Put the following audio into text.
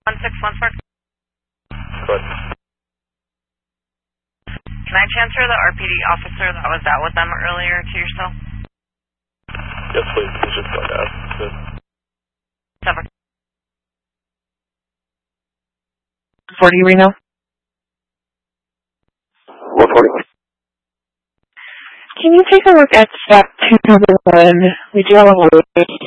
1614. Good. Can I transfer the RPD officer that was out with them earlier to your cell? Yes, please. He's just got out. Good. 7. 40 Reno. 140. Can you take a look at stop 201? We do have a load.